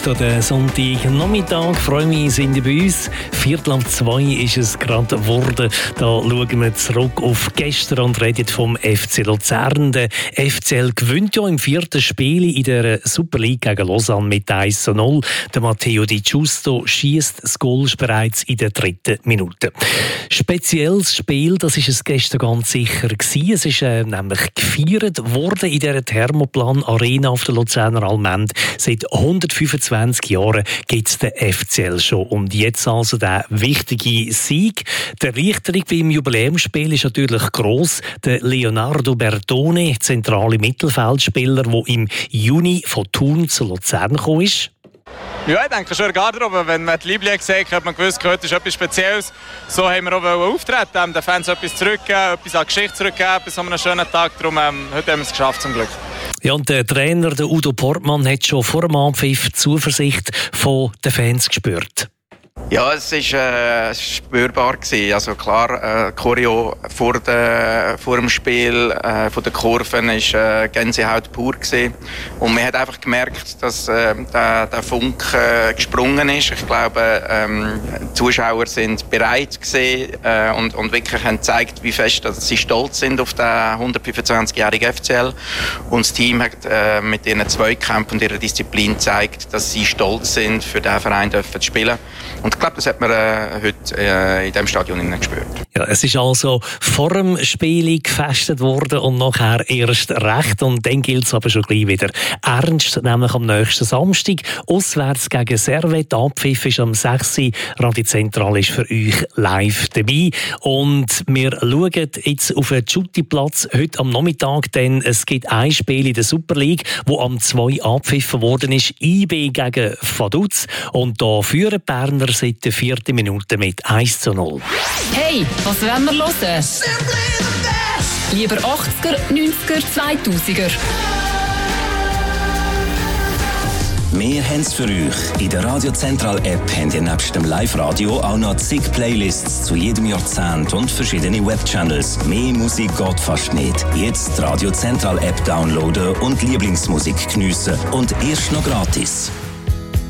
Guten den Sonntagnachmittag. Ich freue mich, sind Sie bei uns. 1:45 ist es gerade geworden. Da schauen wir zurück auf gestern und reden vom FC Luzern. Der FCL gewinnt ja im 4. Spiel in der Super League gegen Lausanne mit 1:0. Der Matteo Di Giusto schießt das Goal bereits in der 3. Minute. Spezielles Spiel, das ist es gestern ganz sicher gewesen. Es ist nämlich gefeiert worden in der Thermoplan Arena auf der Luzerner Allmend. Seit 125 Jahren gibt es den FCL schon. Und jetzt also der wichtige Sieg. Die Erleichterung beim Jubiläumsspiel ist natürlich gross. Der Leonardo Bertone, zentrale Mittelfeldspieler, der im Juni von Thun zu Luzern gekommen ist. Ja, ich denke schon in der Garderobe. Wenn man die Liebling gesehen hat, man gewusst, heute ist etwas Spezielles. So haben wir auch auftreten, den Fans etwas zurückgeben, etwas an Geschichte zurückgeben, bis an einem schönen Tag. Darum heute haben wir es geschafft, zum Glück. Ja, und der Trainer, der Udo Portmann, hat schon vor dem Anpfiff die Zuversicht von den Fans gespürt. Ja, es war spürbar gewesen. Also klar, Choreo vor dem Spiel von den Kurven war Gänsehaut pur gewesen. Und man hat einfach gemerkt, dass der Funke gesprungen ist. Ich glaube, die Zuschauer sind bereit gewesen, und wirklich haben gezeigt, wie fest dass sie stolz sind auf den 125-jährigen FCL. Und das Team hat mit ihren Zweikämpfen und ihrer Disziplin gezeigt, dass sie stolz sind, für diesen Verein zu spielen. Und ich glaube, das hat man heute in diesem Stadion gespürt. Ja, es ist also vor dem Spiel gefestet worden und nachher erst recht. Und dann gilt es aber schon gleich wieder ernst, nämlich am nächsten Samstag. Auswärts gegen Servette. Abpfiff ist am 6. Radio Zentral ist für euch live dabei. Und wir schauen jetzt auf den Schuttiplatz heute am Nachmittag, denn es gibt ein Spiel in der Super League, wo am 2 abpfiffen worden ist. IB gegen Vaduz. Und da führen Berner seit der 4. Minute mit 1:0. Hey, was wollen wir hören? Lieber 80er, 90er, 2000er. Wir haben es für euch. In der Radio Zentral App habt ihr nebst dem Live-Radio auch noch zig Playlists zu jedem Jahrzehnt und verschiedene Webchannels. Mehr Musik geht fast nicht. Jetzt die Radio Zentral App downloaden und Lieblingsmusik geniessen. Und erst noch gratis.